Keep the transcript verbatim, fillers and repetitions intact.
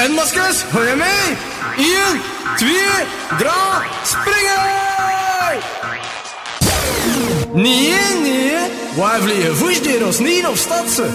En maskers, hoor je mee? één, twee, drie, springen! Nee, nee, wij vliegen voetdeur ons niet op stadse.